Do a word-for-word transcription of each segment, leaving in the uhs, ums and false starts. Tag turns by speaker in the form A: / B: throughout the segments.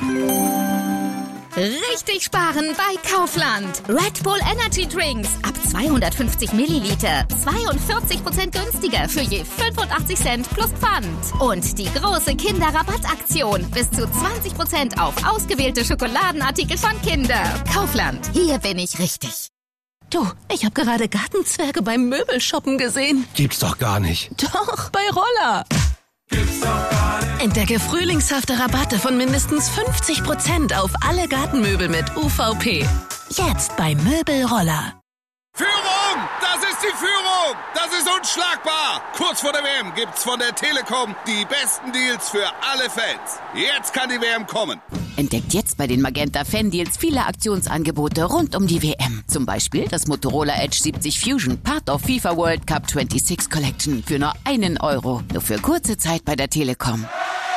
A: Richtig sparen bei Kaufland. Red Bull Energy Drinks ab zweihundertfünfzig Milliliter. zweiundvierzig Prozent günstiger für je fünfundachtzig Cent plus Pfand. Und die große Kinderrabattaktion. Bis zu zwanzig Prozent auf ausgewählte Schokoladenartikel von Kinder. Kaufland. Hier bin ich richtig.
B: Du, ich habe gerade Gartenzwerge beim Möbelshoppen gesehen.
C: Gibt's doch gar nicht.
B: Doch, bei Roller.
C: Gibt's doch gar nicht.
B: Entdecke frühlingshafte Rabatte von mindestens fünfzig Prozent auf alle Gartenmöbel mit U V P. Jetzt bei Möbelroller.
D: Führung! Das ist die Führung! Das ist unschlagbar! Kurz vor der W M gibt's von der Telekom die besten Deals für alle Fans. Jetzt kann die W M kommen.
E: Entdeckt jetzt bei den Magenta Fan Deals viele Aktionsangebote rund um die W M. Zum Beispiel das Motorola Edge siebzig Fusion, Part of FIFA World Cup sechsundzwanzig Collection für nur einen Euro. Nur für kurze Zeit bei der Telekom.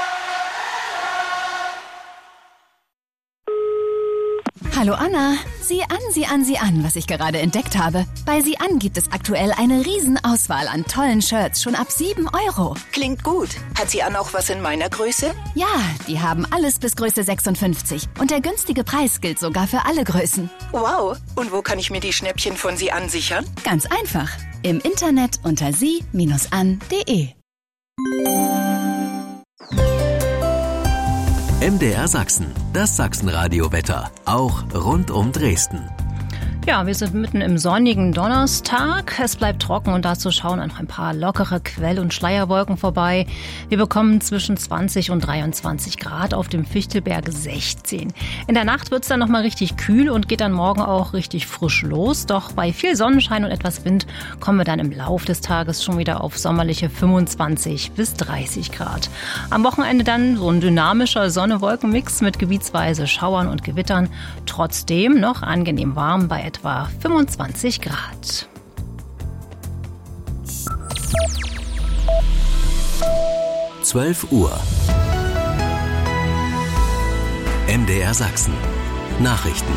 A: Hallo Anna, sieh an, sieh an, sieh an, was ich gerade entdeckt habe. Bei sieh an gibt es aktuell eine Riesenauswahl an tollen Shirts, schon ab sieben Euro.
F: Klingt gut. Hat sie an auch was in meiner Größe?
A: Ja, die haben alles bis Größe sechsundfünfzig. Und der günstige Preis gilt sogar für alle Größen.
F: Wow. Und wo kann ich mir die Schnäppchen von sie an sichern?
A: Ganz einfach. Im Internet unter sie Bindestrich an punkt de.
G: M D R Sachsen, das Sachsenradio-Wetter, auch rund um Dresden.
H: Ja, wir sind mitten im sonnigen Donnerstag. Es bleibt trocken und dazu schauen noch ein paar lockere Quell- und Schleierwolken vorbei. Wir bekommen zwischen zwanzig und dreiundzwanzig Grad, auf dem Fichtelberg sechzehn. In der Nacht wird es dann nochmal richtig kühl und geht dann morgen auch richtig frisch los. Doch bei viel Sonnenschein und etwas Wind kommen wir dann im Lauf des Tages schon wieder auf sommerliche fünfundzwanzig bis dreißig Grad. Am Wochenende dann so ein dynamischer Sonne-Wolken-Mix mit gebietsweise Schauern und Gewittern. Trotzdem noch angenehm warm bei etwa etwa fünfundzwanzig Grad.
G: zwölf Uhr. M D R Sachsen. Nachrichten.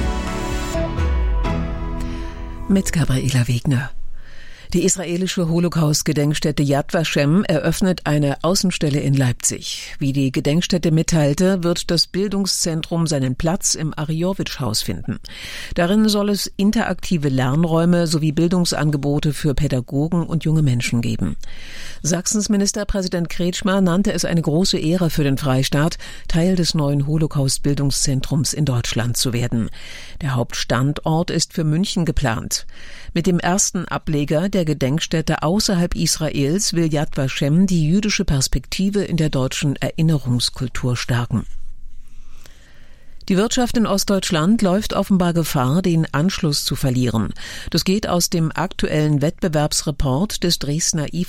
I: Mit Gabriela Wegner. Die israelische Holocaust-Gedenkstätte Yad Vashem eröffnet eine Außenstelle in Leipzig. Wie die Gedenkstätte mitteilte, wird das Bildungszentrum seinen Platz im Ariyowitsch-Haus finden. Darin soll es interaktive Lernräume sowie Bildungsangebote für Pädagogen und junge Menschen geben. Sachsens Ministerpräsident Kretschmer nannte es eine große Ehre für den Freistaat, Teil des neuen Holocaust-Bildungszentrums in Deutschland zu werden. Der Hauptstandort ist für München geplant. Mit dem ersten Ableger der Gedenkstätte außerhalb Israels will Yad Vashem die jüdische Perspektive in der deutschen Erinnerungskultur stärken. Die Wirtschaft in Ostdeutschland läuft offenbar Gefahr, den Anschluss zu verlieren. Das geht aus dem aktuellen Wettbewerbsreport des Dresdner I